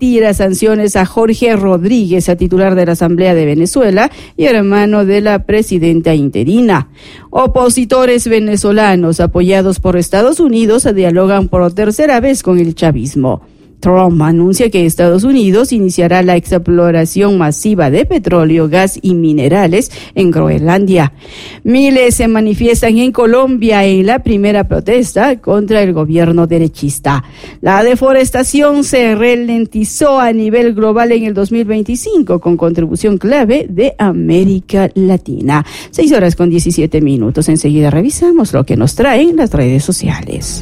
retira sanciones a Jorge Rodríguez, a titular de la Asamblea de Venezuela y hermano de la presidenta interina. Opositores venezolanos apoyados por Estados Unidos dialogan por tercera vez con el chavismo. Trump anuncia que Estados Unidos iniciará la exploración masiva de petróleo, gas y minerales en Groenlandia. Miles se manifiestan en Colombia en la primera protesta contra el gobierno derechista. La deforestación se ralentizó a nivel global en el 2025 con contribución clave de América Latina. 6:17. Enseguida revisamos lo que nos traen las redes sociales.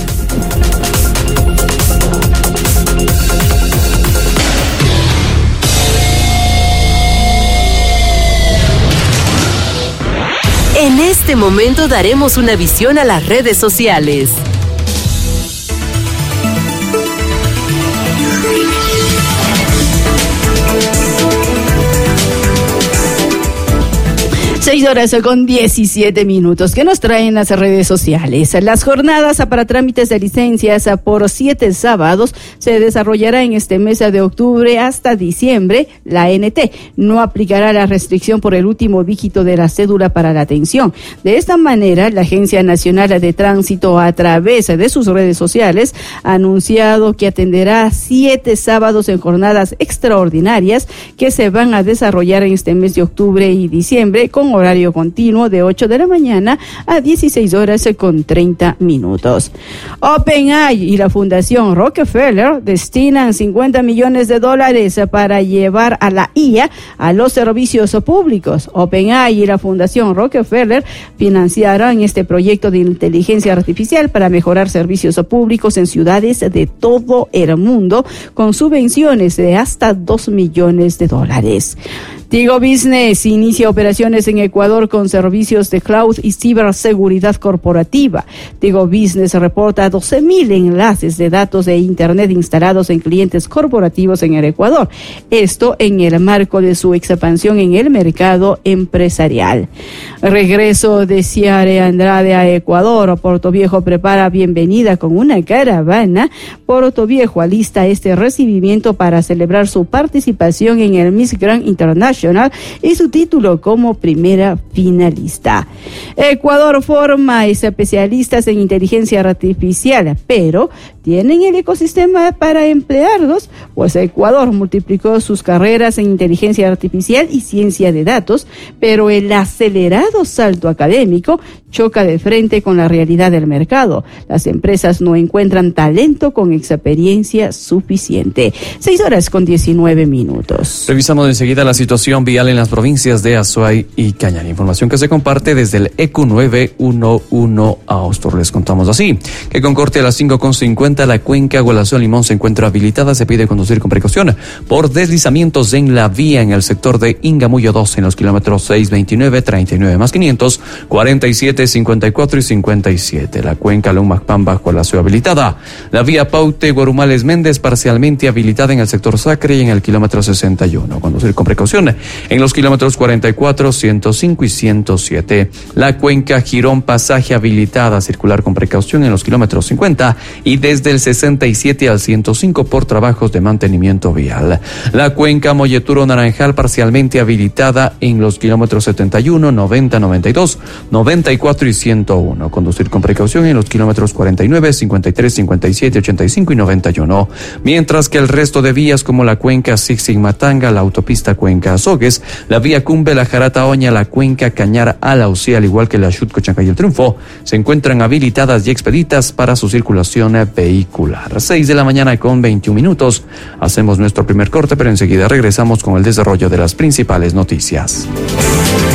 En este momento daremos una visión a las redes sociales. 6:17. ¿Qué nos traen las redes sociales? Las jornadas para trámites de licencias por 7 sábados se desarrollará en este mes de octubre hasta diciembre. La ANT no aplicará la restricción por el último dígito de la cédula para la atención. De esta manera, la Agencia Nacional de Tránsito, a través de sus redes sociales, ha anunciado que atenderá 7 sábados en jornadas extraordinarias que se van a desarrollar en este mes de octubre y diciembre, con horario continuo de 8 de la mañana a 16:30. OpenAI y la Fundación Rockefeller destinan $50 millones para llevar a la IA a los servicios públicos. OpenAI y la Fundación Rockefeller financiarán este proyecto de inteligencia artificial para mejorar servicios públicos en ciudades de todo el mundo con subvenciones de hasta $2 millones. Tigo Business inicia operaciones en Ecuador con servicios de cloud y ciberseguridad corporativa. Tigo Business reporta 12,000 enlaces de datos de Internet instalados en clientes corporativos en el Ecuador. Esto en el marco de su expansión en el mercado empresarial. Regreso de Ciare Andrade a Ecuador. Portoviejo prepara bienvenida con una caravana. Portoviejo alista este recibimiento para celebrar su participación en el Miss Grand International y su título como primera finalista. Ecuador forma especialistas en inteligencia artificial, pero ¿tienen el ecosistema para emplearlos? Pues Ecuador multiplicó sus carreras en inteligencia artificial y ciencia de datos, pero el acelerado salto académico choca de frente con la realidad del mercado. Las empresas no encuentran talento con experiencia suficiente. 6:19. Revisamos enseguida la situación vial en las provincias de Azuay y Cañar. Información que se comparte desde el EQ 911 Austor. Les contamos así, que con corte a las 5:50 la cuenca Gualazón-Limón se encuentra habilitada. Se pide conducir con precaución por deslizamientos en la vía en el sector de Ingamuyo 2 en los kilómetros 629, 39 más 500, 47, 54 y 57. La cuenca Lumacpán bajo la ciudad habilitada. La vía Paute Guarumales Méndez parcialmente habilitada en el sector Sacre y en el kilómetro 61. Conducir con precaución en los kilómetros 44, 105 y 107. La cuenca Girón pasaje habilitada. Circular con precaución en los kilómetros 50 y desde el 67 al 105 por trabajos de mantenimiento vial. La cuenca Molleturo Naranjal parcialmente habilitada en los kilómetros 71, 90, 92, 94 y 101. Conducir con precaución en los kilómetros 49, 53, 57, 85 y 91. Mientras que el resto de vías como la cuenca Sixig-Matanga, la autopista Cuenca Azogues, la vía Cumbe, la Jarata Oña, la cuenca Cañar a la Ucía, al igual que la Xutco, Chancay y el Triunfo, se encuentran habilitadas y expeditas para su circulación vehicular. 6:21. Hacemos nuestro primer corte, pero enseguida regresamos con el desarrollo de las principales noticias.